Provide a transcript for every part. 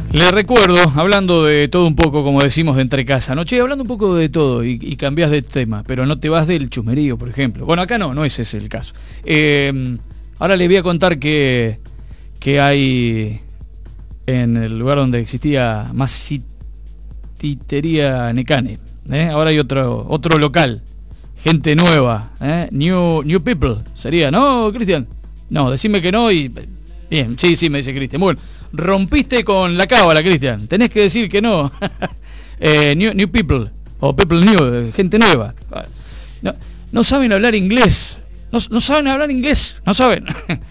Le recuerdo, hablando de todo un poco, como decimos de entre casa, ¿no? Che, hablando un poco de todo y cambias de tema, pero no te vas del chusmerío, por ejemplo. Bueno, acá no es ese el caso. Ahora les voy a contar que hay en el lugar donde existía Masitería Necane. Ahora hay otro local, gente nueva, New People sería, ¿no, Cristian? No, decime que no y... Bien, sí, me dice Cristian. Bueno, rompiste con la cábala, Cristian. Tenés que decir que no. New People, o People New, gente nueva. No saben hablar inglés. No saben hablar inglés, no saben.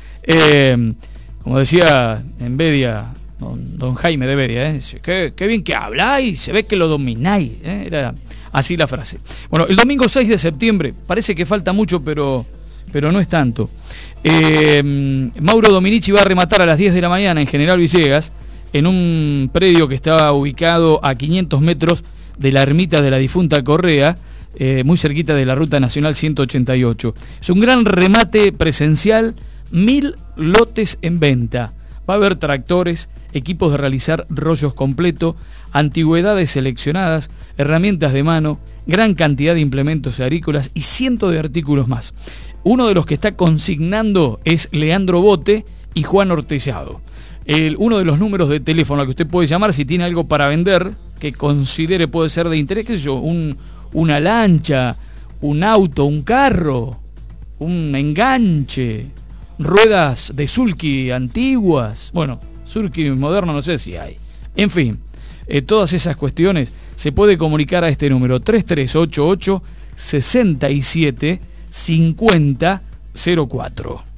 Como decía en Bedia, don Jaime de Bedia, qué bien que habláis, se ve que lo domináis. Era así la frase. Bueno, el domingo 6 de septiembre, parece que falta mucho, pero no es tanto. Mauro Dominici va a rematar a las 10 de la mañana en General Villegas, en un predio que estaba ubicado a 500 metros de la ermita de la difunta Correa, muy cerquita de la Ruta Nacional 188. Es un gran remate presencial, 1000 lotes en venta. Va a haber tractores, equipos de realizar rollos completo, antigüedades seleccionadas, herramientas de mano, gran cantidad de implementos agrícolas y cientos de artículos más. Uno de los que está consignando es Leandro Bote y Juan Ortellado. Uno de los números de teléfono al que usted puede llamar si tiene algo para vender que considere puede ser de interés, qué sé yo, una lancha, un auto, un carro, un enganche, ruedas de sulky antiguas, bueno, sulky moderno no sé si hay. En fin, todas esas cuestiones se puede comunicar a este número 3388 67 5004.